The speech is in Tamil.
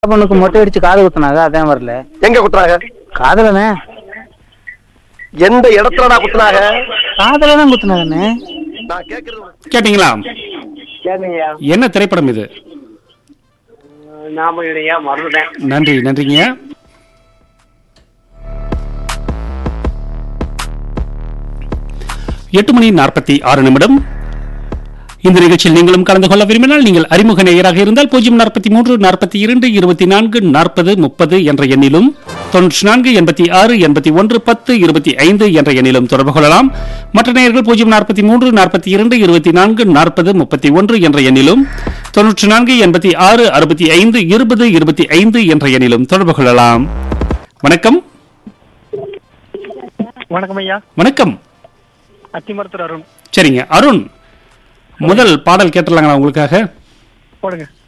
பொண்ணுக்கு மொட்டை அடிச்சு காது குத்துனாங்க, அதான் வரல. எங்க குத்துனாங்க? காதலனே. எந்த இடத்துலடா குத்துனாங்க? காதலதான் குத்துனாங்கண்ணே. நான் கேக்குறது கேட்டீங்களா? கேளுங்கய்யா. என்ன திரைப்படம் இது? ஞாபகம் இல்லையா, மறந்துட்டேன். நன்றி, நன்றிங்க. எட்டு மணி 46 இந்த நிகழ்ச்சியில் நீங்களும் கலந்து கொள்ள விரும்பினால் நீங்கள் அறிமுக நேயராக இருந்தால் 043 42 24 40 30 என்ற எண்ணிலும் 94 86 81 10 25 என்ற எண்ணிலும் தொடர்பு கொள்ளலாம். மற்ற நேயர்கள் 043 42 24 40 31 என்ற எண்ணிலும் 94 86 65 20 25 என்ற எண்ணிலும் தொடர்பு கொள்ளலாம். வணக்கம். வணக்கம் ஐயா. வணக்கம். அத்திமரத்தூர் அருண். சரிங்க அருண், முதல் பாடல் கேட்டுலாங்களா உங்களுக்காக? போடுங்க.